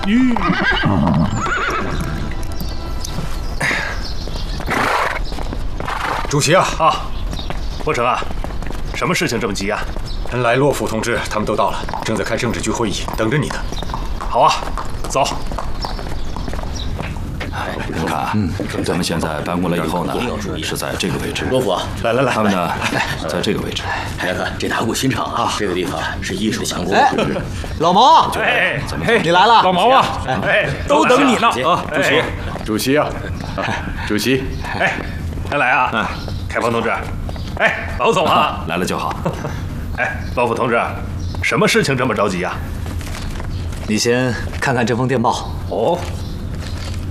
主席啊！ 伯承啊，什么事情这么急啊？ 恩来、洛甫同志他们都到了，正在开政治局会议，等着你呢。 好啊，走。 您看，咱们现在搬过来以后呢，是在这个位置。 洛甫， 来， 他们呢，在这个位置。 来看这打鼓新场啊，这个地方是艺术的强国。 老毛，你来了， 老毛啊，都等你呢啊！ 主席啊，主席， 恩来啊，开phong同志，老总啊， 来了就好。 洛甫同志，什么事情这么着急啊？ 你先看看这封电报。 哦，